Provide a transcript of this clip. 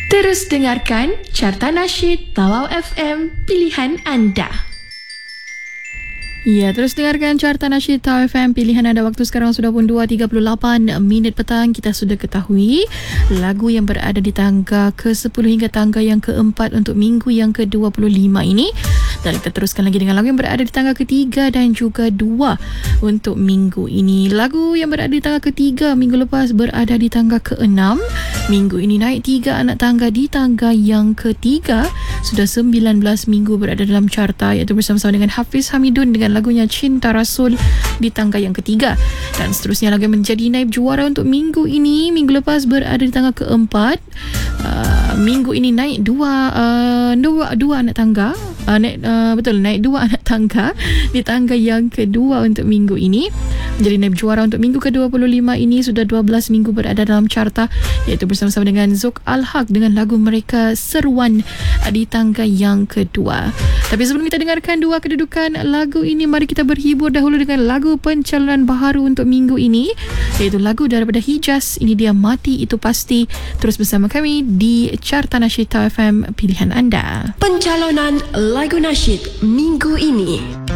Terus dengarkan Carta Nasyid Tawau FM, pilihan anda. Ya, terus dengarkan Carta Nasyid Tawau FM, pilihan anda. Waktu sekarang sudah pun 2.38 minit petang. Kita sudah ketahui lagu yang berada di tangga ke-10 hingga tangga yang ke-4 untuk minggu yang ke-25 ini. Dan kita teruskan lagi dengan lagu yang berada di tangga ke-3 dan juga 2 untuk minggu ini. Lagu yang berada di tangga ke-3 minggu lepas berada di tangga ke-6. Minggu ini naik 3 anak tangga di tangga yang ke-3. Sudah 19 minggu berada dalam carta, iaitu bersama-sama dengan Hafiz Hamidun dengan lagunya Cinta Rasul di tangga yang ke-3. Dan seterusnya lagu yang menjadi naib juara untuk minggu ini, minggu lepas berada di tangga ke-4. Minggu ini naik dua anak tangga. Naik 2 anak tangga di tangga yang kedua untuk minggu ini. Menjadi naib juara untuk minggu ke-25 ini, sudah 12 minggu berada dalam carta, iaitu bersama-sama dengan Zuk Al-Haq dengan lagu mereka Seruan di tangga yang kedua. Tapi sebelum kita dengarkan dua kedudukan lagu ini, mari kita berhibur dahulu dengan lagu pencalonan baharu untuk minggu ini, iaitu lagu daripada Hijaz. Ini dia Mati Itu Pasti. Terus bersama kami di Carta Nasyid Tawau FM, pilihan anda. Pencalonan lagu nasyid minggu ini.